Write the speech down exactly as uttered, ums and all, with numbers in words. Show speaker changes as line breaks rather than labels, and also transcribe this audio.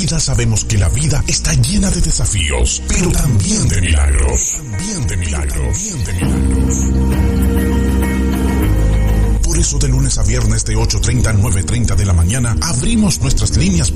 vida sabemos que la vida está llena de desafíos, pero también de milagros. También de milagros. También de milagros. Por eso de lunes a viernes de ocho treinta a nueve treinta de la mañana abrimos nuestras líneas